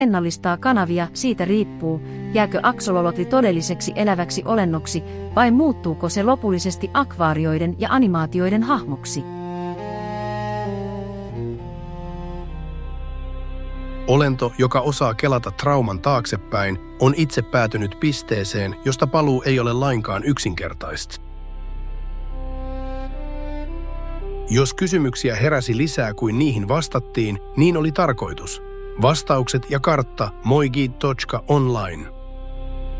ennallistaa kanavia, siitä riippuu, jääkö aksolotli todelliseksi eläväksi olennoksi vai muuttuuko se lopullisesti akvaarioiden ja animaatioiden hahmoksi. Olento, joka osaa kelata trauman taaksepäin, on itse päätynyt pisteeseen, josta paluu ei ole lainkaan yksinkertaista. Jos kysymyksiä heräsi lisää kuin niihin vastattiin, niin oli tarkoitus. Vastaukset ja kartta moigi.online.